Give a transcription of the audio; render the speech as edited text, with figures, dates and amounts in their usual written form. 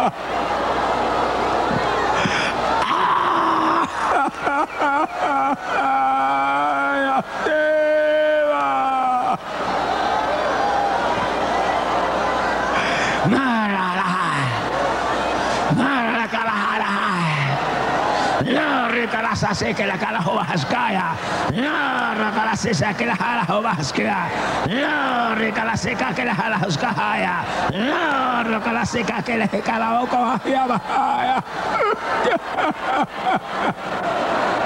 Así que la cara jovaskaya, no la sisa que la jala jovaskaya, no rica la seca que la jala jovaskaya, no rica la seca que la jala jovaskaya.